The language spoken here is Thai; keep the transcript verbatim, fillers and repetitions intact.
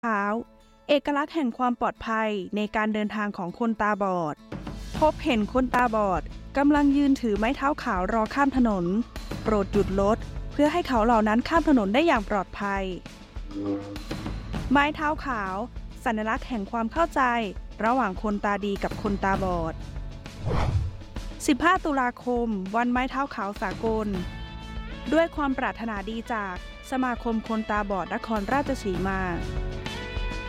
เท้าเอกลักษณ์แห่งความปลอดภัยในการเดินทางของคนตาบอดพบเห็นคนตาบอดกำลังยืนถือไม้เท้าขาวรอข้ามถนนโปรดหยุดรถเพื่อให้เขาเหล่านั้นข้ามถนนได้อย่างปลอดภัยไม้เท้าขาวสัญลักษณ์แห่งความเข้าใจระหว่างคนตาดีกับคนตาบอดสิบห้าตุลาคมวันไม้เท้าขาวสากลด้วยความปรารถนาดีจากสมาคมคนตาบอดนครราชสีมา